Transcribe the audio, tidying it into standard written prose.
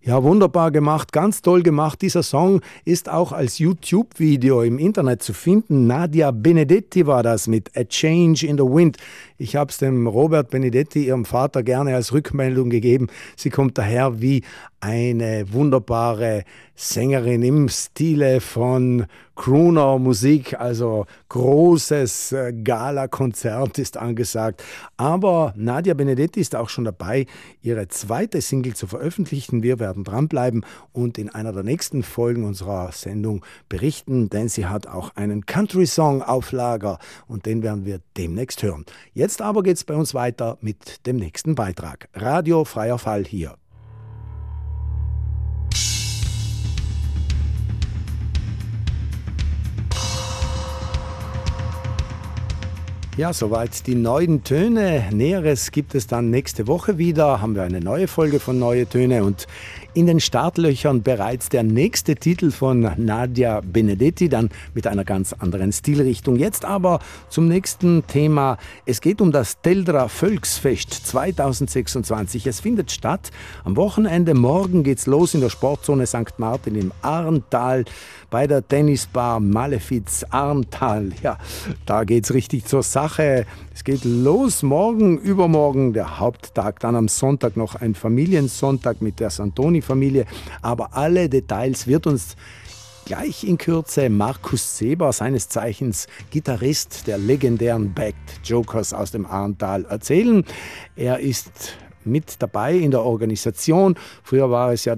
Ja, wunderbar gemacht, ganz toll gemacht. Dieser Song ist auch als YouTube-Video im Internet zu finden. Nadia Benedetti war das mit A Change in the Wind. Ich habe es dem Robert Benedetti, ihrem Vater, gerne als Rückmeldung gegeben. Sie kommt daher wie eine wunderbare Sängerin im Stile von Crooner-Musik, also großes Gala-Konzert ist angesagt. Aber Nadia Benedetti ist auch schon dabei, ihre zweite Single zu veröffentlichen. Wir werden dranbleiben und in einer der nächsten Folgen unserer Sendung berichten, denn sie hat auch einen Country-Song auf Lager und den werden wir demnächst hören. Jetzt aber geht es bei uns weiter mit dem nächsten Beitrag. Radio Freier Fall hier. Ja, soweit die neuen Töne. Näheres gibt es dann nächste Woche wieder. Haben wir eine neue Folge von Neue Töne und in den Startlöchern bereits der nächste Titel von Nadia Benedetti, dann mit einer ganz anderen Stilrichtung. Jetzt aber zum nächsten Thema. Es geht um das Teldra Volksfest 2026. Es findet statt am Wochenende. Morgen geht's los in der Sportzone St. Martin im Arntal bei der Tennisbar Malefiz Arntal. Ja, da geht's richtig zur Sache. Es geht los morgen, übermorgen der Haupttag, dann am Sonntag noch ein Familiensonntag mit der Santoni-Familie. Aber alle Details wird uns gleich in Kürze Markus Seber, seines Zeichens Gitarrist der legendären Backed Jokers aus dem Arntal, erzählen. Er ist mit dabei in der Organisation. Früher war es ja